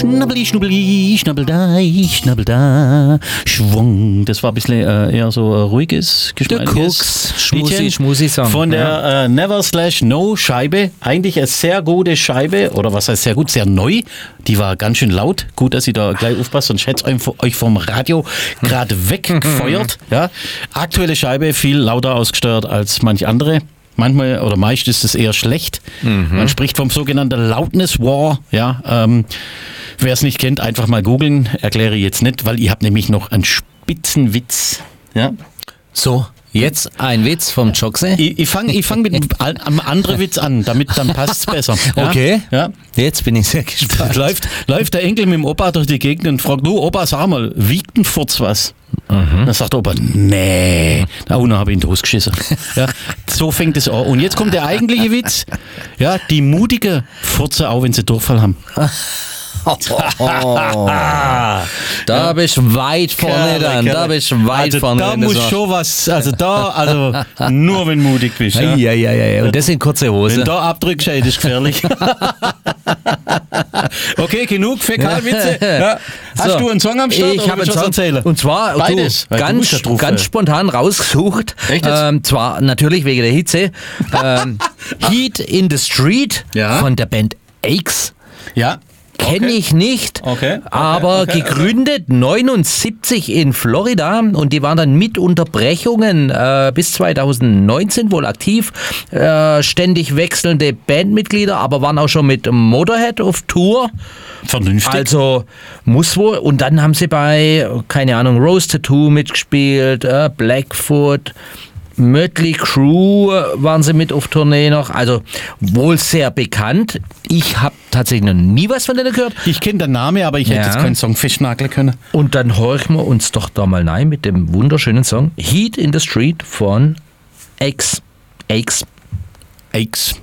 Schnabbeli, schnubbeli, schnabbel da, schwung. Das war ein bisschen eher so ruhiges, geschmeidiges Schmusi-Song. Von der Never/No Scheibe. Eigentlich eine sehr gute Scheibe, oder was heißt sehr gut, sehr neu. Die war ganz schön laut. Gut, dass ihr da gleich aufpasst, sonst hätte es euch vom Radio gerade weggefeuert. Ja. Aktuelle Scheibe, viel lauter ausgesteuert als manch andere. Manchmal oder meist ist es eher schlecht. Man spricht vom sogenannten Loudness War. Ja, wer es nicht kennt, einfach mal googeln. Erkläre ich jetzt nicht, weil ihr habt nämlich noch einen Spitzenwitz. Ja. So, jetzt ein Witz vom Joxe. Ich fang mit einem anderen Witz an, damit dann passt es besser. Ja? Okay. Ja. Jetzt bin ich sehr gespannt. Läuft der Enkel mit dem Opa durch die Gegend und fragt, du Opa, sag mal, wiegt ein Furz was? Dann sagt der Opa, nee, da unten habe ich ihn losgeschissen. Ja, so fängt es an. Und jetzt kommt der eigentliche Witz. Ja, die mutige furzen auch, wenn sie Durchfall haben. Da bist du weit vorne dann. Da bist du weit vorne. Da muss schon was, nur wenn du mutig bist. Ja. Ja. Und das sind kurze Hosen. Wenn da abdrückst, ist das gefährlich. Okay, genug Fäkalwitze. Ja. Hast du einen Song am Start? Ich habe einen Song erzählen? Und zwar beides, ganz spontan rausgesucht. Echt jetzt? Zwar natürlich wegen der Hitze. Heat in the Street von der Band Aches. Ja. Kenne ich nicht, aber gegründet 79 in Florida und die waren dann mit Unterbrechungen bis 2019 wohl aktiv. Ständig wechselnde Bandmitglieder, aber waren auch schon mit Motorhead auf Tour. Vernünftig. Also muss wohl. Und dann haben sie bei, keine Ahnung, Rose Tattoo mitgespielt, Blackfoot, Mötley Crüe waren sie mit auf Tournee noch, also wohl sehr bekannt. Ich habe tatsächlich noch nie was von denen gehört. Ich kenne den Namen, aber ich hätte jetzt keinen Song festnageln können. Und dann horchen wir uns doch da mal rein mit dem wunderschönen Song Heat in the Street von Aches. Aches.